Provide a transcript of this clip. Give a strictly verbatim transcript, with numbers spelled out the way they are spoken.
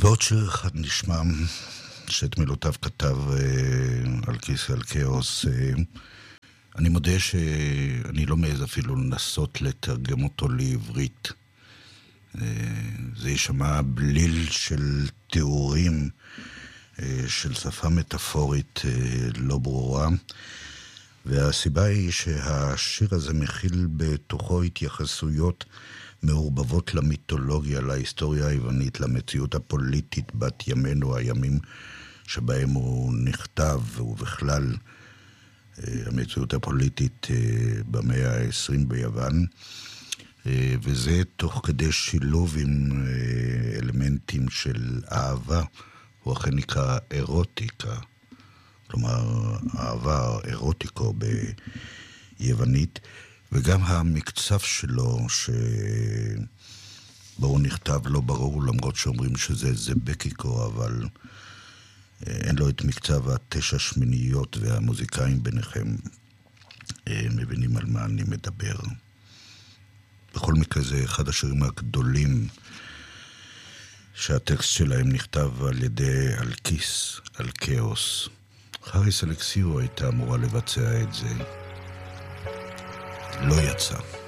ועוד שיר אחד נשמע, שאת מילותיו כתב על כיס על כאוס. אני מודה שאני לא מעז אפילו לנסות לתרגם אותו לעברית. זה יישמע בליל של תיאורים, של שפה מטאפורית לא ברורה. והסיבה היא שהשיר הזה מכיל בתוכו התייחסויות מעורבבות למיתולוגיה, להיסטוריה היוונית, למציאות הפוליטית בת ימינו, הימים שבהם הוא נכתב, ובכלל המציאות הפוליטית במאה ה-עשרים ביוון, וזה תוך כדי שילוב עם אלמנטים של אהבה, הוא אכן נקרא אירוטיקה, כלומר אהבה, אירוטיקו ביוונית, וגם המקצב שלו שבו הוא נכתב לא ברור, למרות שאומרים שזה זבקיקו, אבל אין לו את מקצב התשע שמיניות, והמוזיקאים ביניכם מבינים על מה אני מדבר. בכל מקרה זה אחד השירים הגדולים שהטקסט שלהם נכתב על ידי אלקיס, על כאוס. חריס אלכסיו הייתה אמורה לבצע את זה. לא יצא.